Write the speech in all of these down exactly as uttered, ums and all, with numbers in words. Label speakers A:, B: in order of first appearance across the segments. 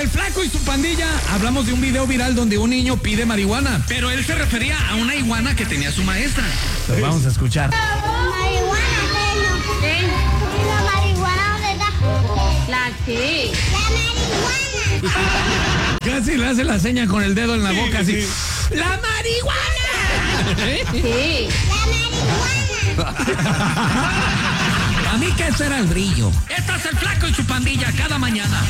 A: El Flaco y su pandilla, hablamos de un video viral donde un niño pide marihuana, pero él se refería a una iguana que tenía su maestra. Lo vamos a escuchar.
B: Marihuana, pero.
C: ¿Qué?
B: ¿Y la marihuana dónde está?
C: ¿La qué?
B: La marihuana.
A: Casi le hace la seña con el dedo en la boca, así. ¡La marihuana!
C: ¿Qué?
B: La marihuana.
A: A mí que eso era el brillo. Este es el Flaco y su pandilla cada mañana.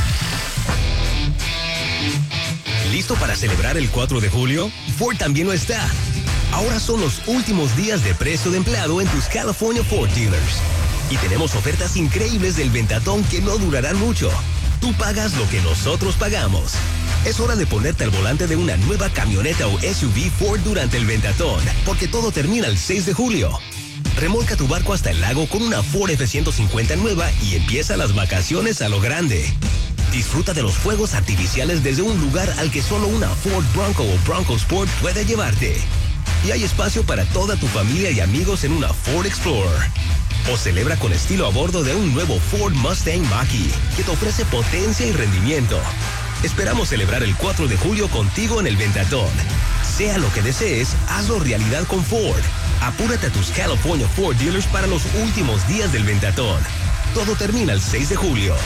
D: ¿Listo para celebrar el cuatro de julio? Ford también lo está. Ahora son los últimos días de precio de empleado en tus California Ford dealers. Y tenemos ofertas increíbles del Ventatón que no durarán mucho. Tú pagas lo que nosotros pagamos. Es hora de ponerte al volante de una nueva camioneta o S U V Ford durante el Ventatón, porque todo termina el seis de julio. Remolca tu barco hasta el lago con una Ford F ciento cincuenta nueva y empieza las vacaciones a lo grande. Disfruta de los fuegos artificiales desde un lugar al que solo una Ford Bronco o Bronco Sport puede llevarte. Y hay espacio para toda tu familia y amigos en una Ford Explorer. O celebra con estilo a bordo de un nuevo Ford Mustang Mach-E que te ofrece potencia y rendimiento. Esperamos celebrar el cuatro de julio contigo en el Ventatón. Sea lo que desees, hazlo realidad con Ford. Apúrate a tus California Ford dealers para los últimos días del Ventatón. Todo termina el seis de julio.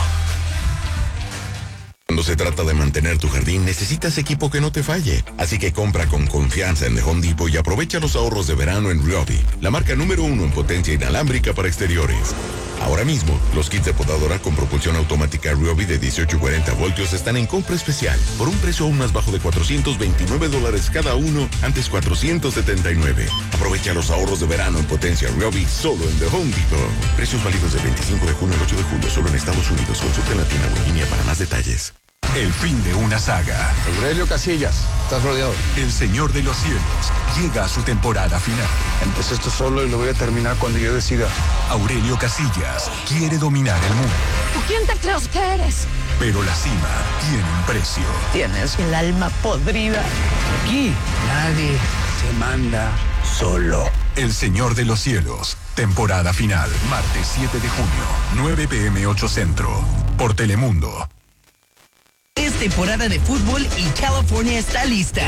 E: Cuando se trata de mantener tu jardín, necesitas equipo que no te falle. Así que compra con confianza en The Home Depot y aprovecha los ahorros de verano en Ryobi, la marca número uno en potencia inalámbrica para exteriores. Ahora mismo, los kits de podadora con propulsión automática Ryobi de dieciocho y cuarenta voltios están en compra especial por un precio aún más bajo de cuatrocientos veintinueve dólares cada uno, antes cuatrocientos setenta y nueve. Aprovecha los ahorros de verano en potencia Ryobi solo en The Home Depot. Precios válidos del veinticinco de junio al ocho de julio solo en Estados Unidos. Consulta en la tienda o en línea para más detalles.
F: El fin de una saga.
G: Aurelio Casillas, estás rodeado.
F: El Señor de los Cielos llega a su temporada final.
G: Empecé esto solo y lo voy a terminar cuando yo decida.
F: Aurelio Casillas quiere dominar el mundo.
C: ¿Quién te crees que eres?
F: Pero la cima tiene un precio.
H: Tienes el alma podrida.
I: Aquí nadie se manda solo.
F: El Señor de los Cielos, temporada final, martes siete de junio, nueve pm ocho Centro, por Telemundo.
H: Es temporada de fútbol y California está lista.